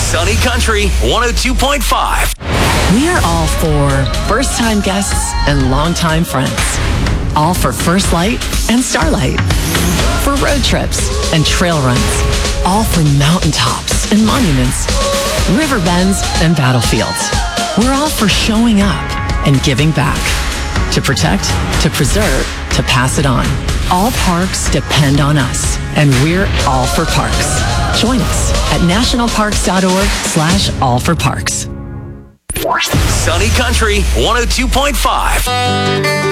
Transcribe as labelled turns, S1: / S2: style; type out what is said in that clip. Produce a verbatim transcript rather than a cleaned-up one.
S1: Sunny Country one oh two point five.
S2: We are all for first-time guests and longtime friends. All for First Light and Starlight. For road trips and trail runs. All for mountaintops and monuments. River bends and battlefields. We're all for showing up and giving back. To protect, to preserve, to pass it on. All parks depend on us, and we're all for parks. Join us at nationalparks.org slash all for parks.
S1: Sunny Country one oh two point five.